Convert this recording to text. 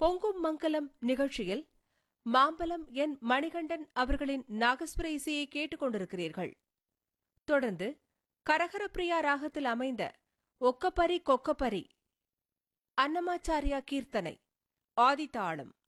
பொங்கும் மங்கலம் நிகழ்ச்சியில் மாம்பலம் என் மணிகண்டன் அவர்களின் நாகஸ்வர இசையை கேட்டுக் கொண்டிருக்கிறீர்கள். தொடர்ந்து கரகரப்பிரியா ராகத்தில் அமைந்த ஒக்கப்பரி கொக்கப்பரி அன்னமாச்சாரியா கீர்த்தனை ஆதிதாளம்.